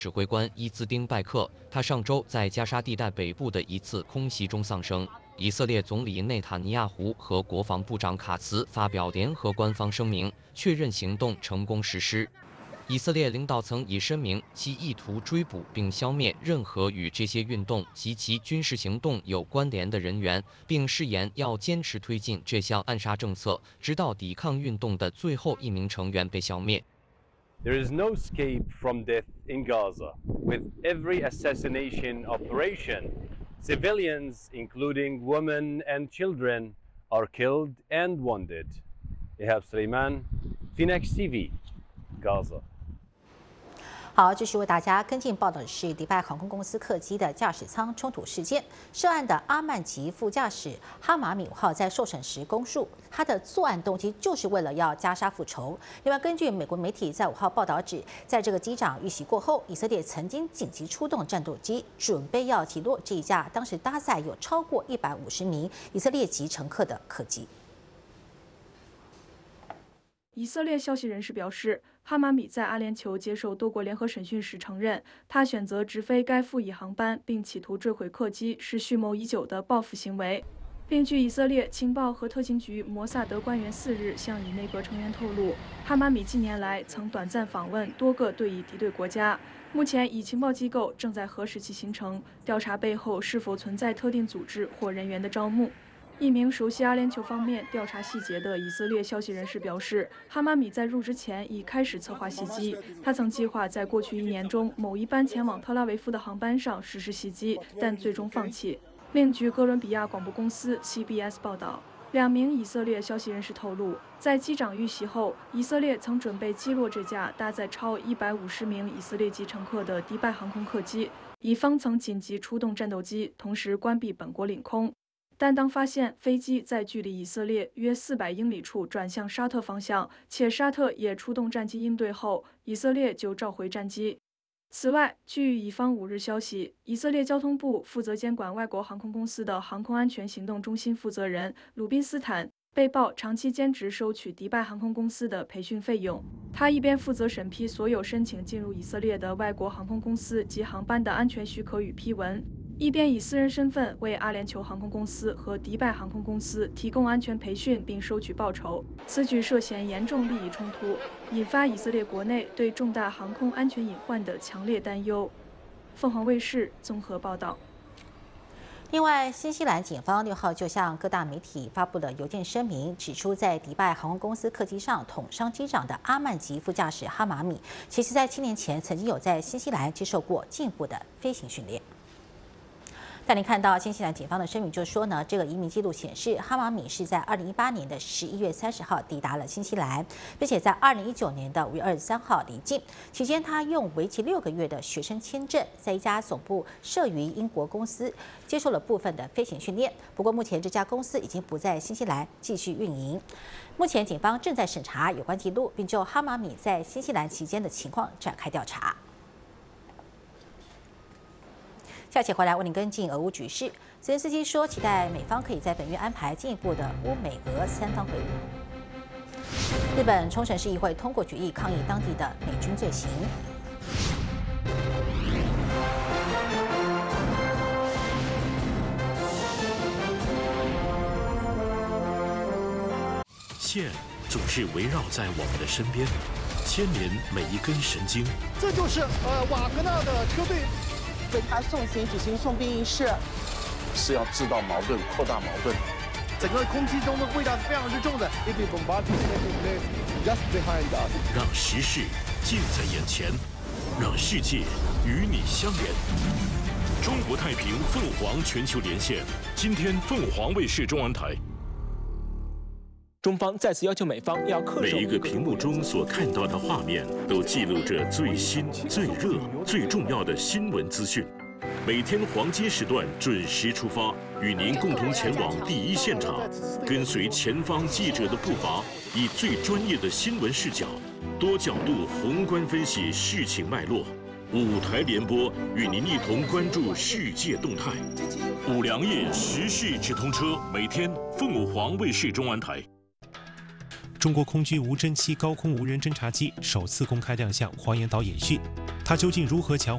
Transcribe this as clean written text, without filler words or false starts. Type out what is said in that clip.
指挥官伊兹丁拜克，他上周在加沙地带北部的一次空袭中丧生。以色列总理内塔尼亚胡和国防部长卡茨发表联合官方声明，确认行动成功实施。以色列领导层已声明，其意图追捕并消灭任何与这些运动及其军事行动有关联的人员，并誓言要坚持推进这项暗杀政策，直到抵抗运动的最后一名成员被消灭。 There is no escape from death in Gaza. With every assassination operation, civilians, including women and children, are killed and wounded. Ihab Suleiman, Phoenix TV, Gaza. 好，继续为大家跟进报道的是迪拜航空公司客机的驾驶舱冲突事件。涉案的阿曼吉副驾驶哈马米5号在受审时供述，他的作案动机就是为了要加沙复仇。另外，根据美国媒体在5号报道指，在这个机长遇袭过后，以色列曾经紧急出动战斗机，准备要击落这一架当时搭载有超过150名以色列籍乘客的客机。 以色列消息人士表示，哈马米在阿联酋接受多国联合审讯时承认，他选择直飞该副翼航班并企图坠毁客机是蓄谋已久的报复行为。并据以色列情报和特勤局摩萨德官员4日向以内阁成员透露，哈马米近年来曾短暂访问多个对以敌对国家。目前，以情报机构正在核实其行程，调查背后是否存在特定组织或人员的招募。 一名熟悉阿联酋方面调查细节的以色列消息人士表示，哈马米在入职前已开始策划袭击。他曾计划在过去1年中某一班前往特拉维夫的航班上实施袭击，但最终放弃。另据哥伦比亚广播公司 CBS 报道，2名以色列消息人士透露，在机长遇袭后，以色列曾准备击落这架搭载超150名以色列籍乘客的迪拜航空客机，以方曾紧急出动战斗机，同时关闭本国领空。 但当发现飞机在距离以色列约400英里处转向沙特方向，且沙特也出动战机应对后，以色列就召回战机。此外，据以方5日消息，以色列交通部负责监管外国航空公司的航空安全行动中心负责人鲁宾斯坦被曝长期兼职收取迪拜航空公司的培训费用。他一边负责审批所有申请进入以色列的外国航空公司及航班的安全许可与批文。 一边以私人身份为阿联酋航空公司和迪拜航空公司提供安全培训并收取报酬，此举涉嫌严重利益冲突，引发以色列国内对重大航空安全隐患的强烈担忧。凤凰卫视综合报道。 另外，新西兰警方6号就向各大媒体发布了邮件声明，指出在迪拜航空公司客机上捅伤机长的阿曼吉副驾驶哈马米，其实在7年前曾经有在新西兰接受过进一步的飞行训练。 带您看到新西兰警方的声明，就说呢，这个移民记录显示，哈马米是在2018年的11月30号抵达了新西兰，并且在2019年的5月23号离境。期间，他用为期6个月的学生签证，在一家总部设于英国公司接受了部分的飞行训练。不过，目前这家公司已经不在新西兰继续运营。目前，警方正在审查有关记录，并就哈马米在新西兰期间的情况展开调查。 下期回来为您跟进俄乌局势。泽连斯基说，期待美方可以在本月安排进一步的乌美俄3方会晤。日本冲绳市议会通过决议抗议当地的美军罪行。 线总是围绕在我们的身边，牵连每一根神经。 这就是瓦格纳的车队。 为他送行举行送殡仪式， 是要制造矛盾、扩大矛盾。 整个空气中的味道是非常之重的。 让时事近在眼前，让世界与你相连。中国太平凤凰全球连线，今天凤凰卫视中文台。 中方再次要求美方要恪守每一个屏幕中所看到的画面，都记录着最新、最热、最重要的新闻资讯。每天黄金时段准时出发，与您共同前往第一现场，跟随前方记者的步伐，以最专业的新闻视角，多角度宏观分析事情脉络。5台联播，与您一同关注世界动态。5粮液时事直通车，每天凤凰卫视中文台。 中国空军无侦七高空无人侦察机首次公开亮相黄岩岛演训，它究竟如何强化